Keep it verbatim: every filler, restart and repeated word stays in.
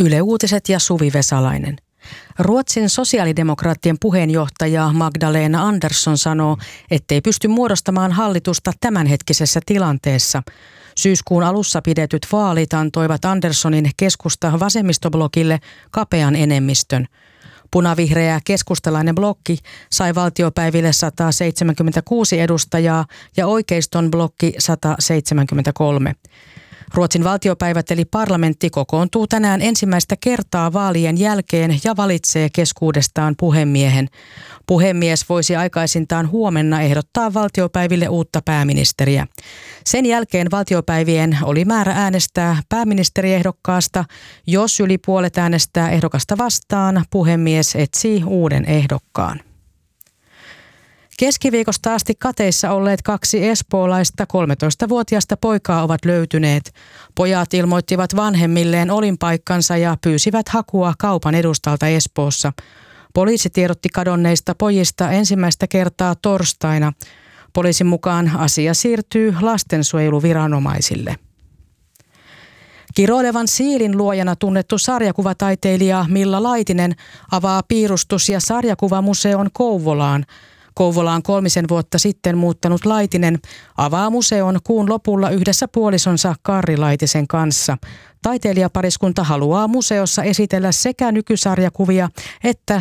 Yle Uutiset ja Suvi Vesalainen. Ruotsin sosiaalidemokraattien puheenjohtaja Magdalena Andersson sanoo, ettei pysty muodostamaan hallitusta tämänhetkisessä tilanteessa. Syyskuun alussa pidetyt vaalit antoivat Anderssonin keskusta-vasemmistoblokille kapean enemmistön. Punavihreä keskustalainen blokki sai valtiopäiville sata seitsemänkymmentäkuusi edustajaa ja oikeiston blokki sata seitsemänkymmentäkolme. Ruotsin valtiopäivät eli parlamentti kokoontuu tänään ensimmäistä kertaa vaalien jälkeen ja valitsee keskuudestaan puhemiehen. Puhemies voisi aikaisintaan huomenna ehdottaa valtiopäiville uutta pääministeriä. Sen jälkeen valtiopäivien oli määrä äänestää pääministeriehdokkaasta. Jos yli puolet äänestää ehdokasta vastaan, puhemies etsii uuden ehdokkaan. Keskiviikosta asti kateissa olleet kaksi espoolaista kolmetoistavuotiaista poikaa ovat löytyneet. Pojat ilmoittivat vanhemmilleen olinpaikkansa ja pyysivät hakua kaupan edustalta Espoossa. Poliisi tiedotti kadonneista pojista ensimmäistä kertaa torstaina. Poliisin mukaan asia siirtyy lastensuojeluviranomaisille. Kiroilevan siilin luojana tunnettu sarjakuvataiteilija Milla Laitinen avaa piirustus- ja sarjakuvamuseon Kouvolaan. Kouvolaan kolmisen vuotta sitten muuttanut Laitinen avaa museon kuun lopulla yhdessä puolisonsa Karri Laitisen kanssa. Taiteilijapariskunta haluaa museossa esitellä sekä nykysarjakuvia että